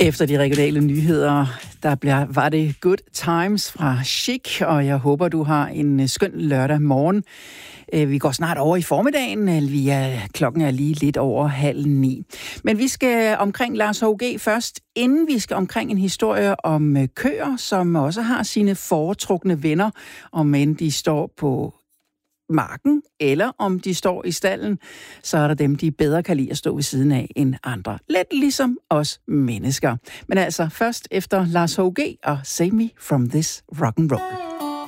Efter de regionale nyheder, var det Good Times fra Chic, og jeg håber, du har en skøn lørdag morgen. Vi går snart over i formiddagen, klokken er lige lidt over 8:30. Men vi skal omkring Lars H.G. først, inden vi skal omkring en historie om køer, som også har sine foretrukne venner, om end de står på marken, eller om de står i stallen, så er der dem, de bedre kan lide at stå ved siden af end andre. Lidt ligesom os mennesker. Men altså først efter Lars H.G. og Save Me From This Rock and Roll.